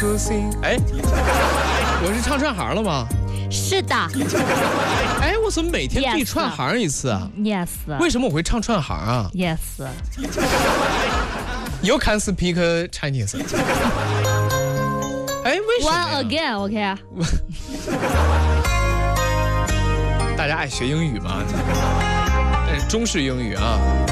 could sing。哎，我是唱串行了吗？ 是的。 哎，我怎么每天必串行一次啊 ？Yes。 为什么我会唱串行啊 ？Yes。 You can speak Chinese。哎，为什么 ？One again，OK。 大家爱学英语吗？但是中式英语啊。